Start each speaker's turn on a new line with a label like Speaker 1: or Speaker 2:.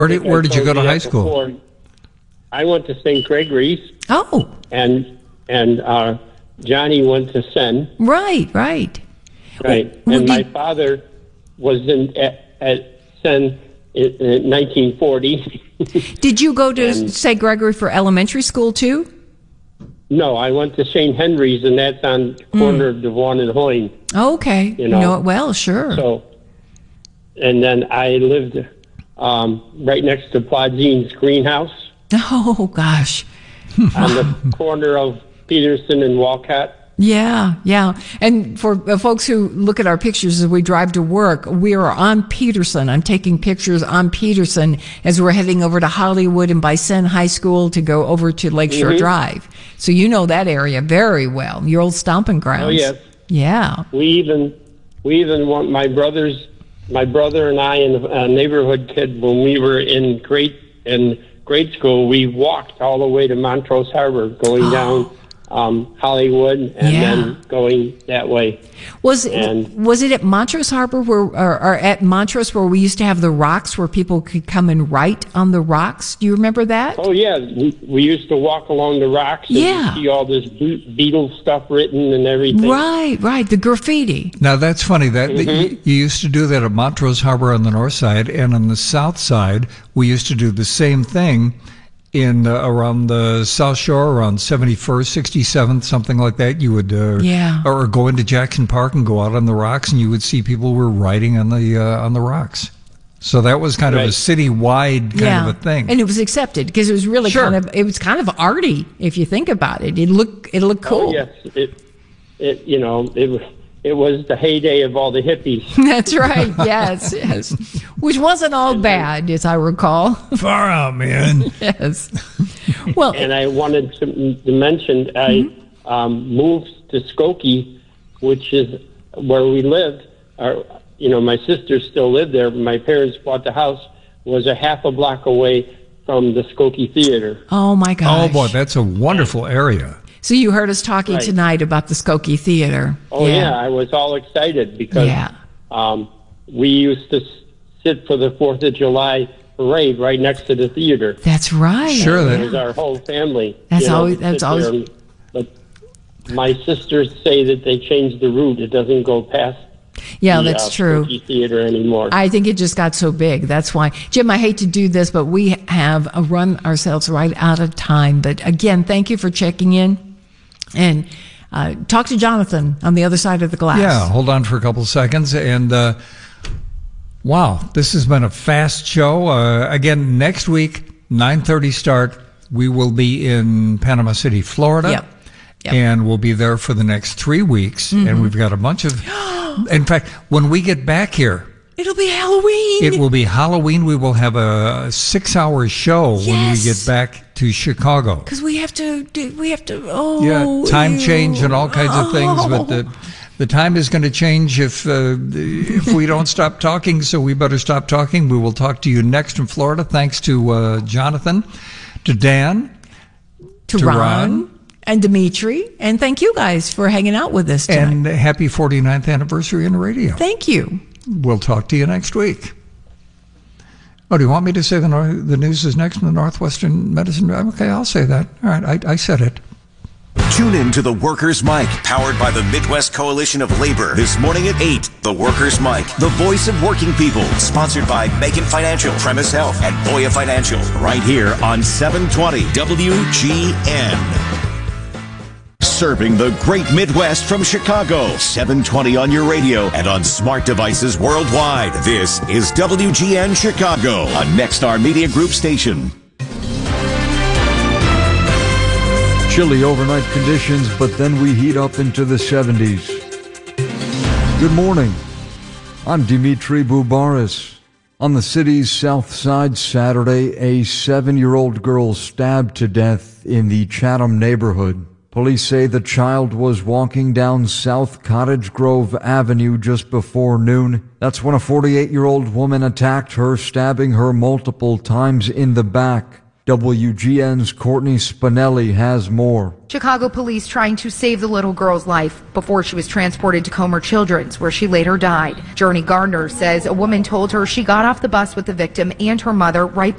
Speaker 1: Where did you go to high school?
Speaker 2: Before. I went to St. Gregory's.
Speaker 3: Oh.
Speaker 2: And Johnny went to Sen.
Speaker 3: Right.
Speaker 2: Right.
Speaker 3: Well,
Speaker 2: and my father was at Sen in 1940.
Speaker 3: Did you go to St. Gregory for elementary school, too?
Speaker 2: No, I went to St. Henry's, and that's on the corner of Devon and Hoyne.
Speaker 3: Okay. You know it well, sure.
Speaker 2: So, and then I lived right next to Plodzine's greenhouse.
Speaker 3: Oh, gosh.
Speaker 2: On the corner of Peterson and Walcott.
Speaker 3: Yeah. And for folks who look at our pictures as we drive to work, we are on Peterson. I'm taking pictures on Peterson as we're heading over to Hollywood and by Sen High School to go over to Lakeshore Drive. So you know that area very well, your old stomping grounds.
Speaker 2: Oh, yes.
Speaker 3: Yeah.
Speaker 2: We even want my brother and I and a neighborhood kid, when we were in grade school, we walked all the way to Montrose Harbor, going down Hollywood and then going that way.
Speaker 3: Was it at Montrose Harbor or at Montrose where we used to have the rocks where people could come and write on the rocks? Do you remember that?
Speaker 2: Oh, yeah. We used to walk along the rocks and see all this Beatles stuff written and everything.
Speaker 3: Right. The graffiti.
Speaker 1: Now, that's funny. That you used to do that at Montrose Harbor on the north side, and on the south side, we used to do the same thing in around the South Shore, around 71st, 67th, something like that. You would or go into Jackson Park and go out on the rocks, and you would see people were writing on the rocks. So that was kind of a citywide kind of a thing,
Speaker 3: and it was accepted because it was really kind of arty if you think about it. It looked cool.
Speaker 2: Oh, yes, it was the heyday of all the hippies.
Speaker 3: That's right. Yes. Which wasn't all bad, as I recall.
Speaker 1: Far out, man.
Speaker 3: Yes. Well,
Speaker 2: and I wanted to mention I moved to Skokie, which is where we lived. My sisters still lived there, but my parents bought the house. Was a half a block away from the Skokie Theater.
Speaker 3: Oh my gosh!
Speaker 1: Oh boy, that's a wonderful area.
Speaker 3: So you heard us talking tonight about the Skokie Theater.
Speaker 2: Oh, yeah. I was all excited because we used to sit for the 4th of July parade right next to the theater.
Speaker 3: That's right.
Speaker 1: Sure.
Speaker 2: It was our whole family.
Speaker 3: That's always.
Speaker 2: But my sisters say that they changed the route. It doesn't go past
Speaker 3: that's true.
Speaker 2: Skokie Theater anymore.
Speaker 3: I think it just got so big. That's why. Jim, I hate to do this, but we have run ourselves right out of time. But again, thank you for checking in. And talk to Jonathan on the other side of the glass.
Speaker 1: Yeah, hold on for a couple of seconds. And wow, this has been a fast show. Again, next week, 9:30 start. We will be in Panama City, Florida.
Speaker 3: Yep.
Speaker 1: And we'll be there for the next 3 weeks. And we've got a bunch of... In fact, when we get back here...
Speaker 3: It'll be Halloween.
Speaker 1: It will be Halloween. We will have a 6-hour show when we get back to Chicago.
Speaker 3: Because we have to,
Speaker 1: time change and all kinds of things. But the time is going to change if we don't stop talking. So we better stop talking. We will talk to you next in Florida. Thanks to Jonathan, to Dan,
Speaker 3: to Ron. And Dimitri, and thank you guys for hanging out with us tonight.
Speaker 1: And happy 49th anniversary in the radio.
Speaker 3: Thank you.
Speaker 1: We'll talk to you next week. Oh, do you want me to say the news is next in the Northwestern Medicine? Okay, I'll say that. All right, I said it.
Speaker 4: Tune in to The Workers' Mic, powered by the Midwest Coalition of Labor. This morning at 8, The Workers' Mic, the voice of working people. Sponsored by Macon Financial, Premise Health, and Boya Financial. Right here on 720 WGN. Serving the great Midwest from Chicago. 720 on your radio and on smart devices worldwide. This is WGN Chicago, a Nexstar Media Group station.
Speaker 5: Chilly overnight conditions, but then we heat up into the 70s. Good morning. I'm Dimitri Boubaris. On the city's south side Saturday, a 7-year-old girl stabbed to death in the Chatham neighborhood. Police say the child was walking down South Cottage Grove Avenue just before noon. That's when a 48-year-old woman attacked her, stabbing her multiple times in the back. WGN's Courtney Spinelli has more.
Speaker 6: Chicago police trying to save the little girl's life before she was transported to Comer Children's, where she later died. Journey Gardner says a woman told her she got off the bus with the victim and her mother right